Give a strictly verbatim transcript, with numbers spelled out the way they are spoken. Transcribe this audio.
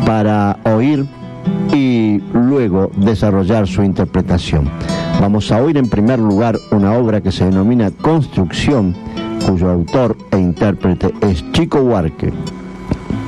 para oír y luego desarrollar su interpretación. Vamos a oír en primer lugar una obra que se denomina Construcción, cuyo autor e intérprete es Chico Buarque.